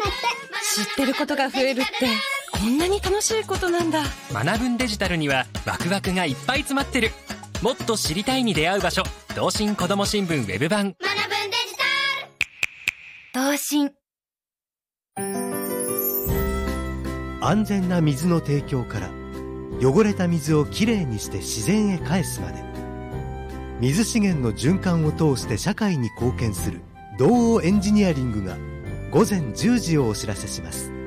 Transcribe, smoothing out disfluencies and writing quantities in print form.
知ってることが増えるってこんなに楽しいことなんだ。 学ぶんデジタルにはワクワクがいっぱい詰まってる。もっと知りたいに出会う場所、東進子ども新聞ウェブ版。 学ぶんデジタル。 東進。 安全な水の提供から汚れた水をきれいにして自然へ返すまで、水資源の循環を通して社会に貢献する道央エンジニアリングが午前10時をお知らせします。